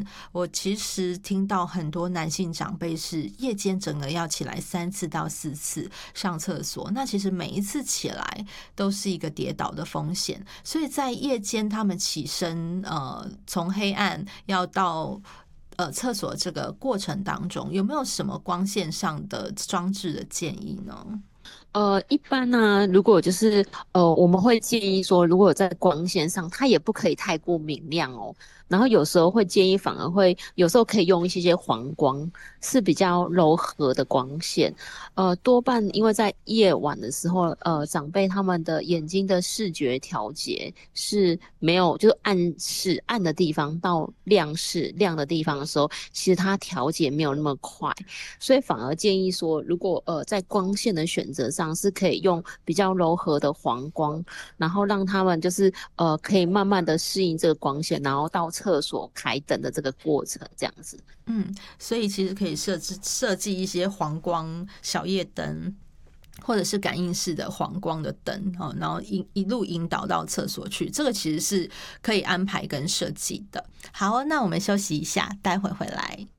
我其实听到很多男性长辈是夜间整个要起来3次到4次上厕所，那其实每一次起来都是一个跌倒的风险，所以在夜间他们起身从黑暗要到厕所这个过程当中，有没有什么光线上的装置的建议呢？ 一般呢，如果就是我们会建议说，如果在光线上，它也不可以太过明亮哦。然后有时候会建议，反而会有时候可以用一些黄光，是比较柔和的光线。多半因为在夜晚的时候，长辈他们的眼睛的视觉调节是没有，就是暗的地方到亮的地方的时候，其实它调节没有那么快。所以反而建议说，如果在光线的选择上是可以用比较柔和的黄光，然后让他们就是可以慢慢的适应这个光线，然后到厕所开灯的这个过程这样子。 所以其实可以设计一些黄光小夜灯，或者是感应式的黄光的灯，然后一路引导到厕所去，这个其实是可以安排跟设计的。好，那我们休息一下，待会回来。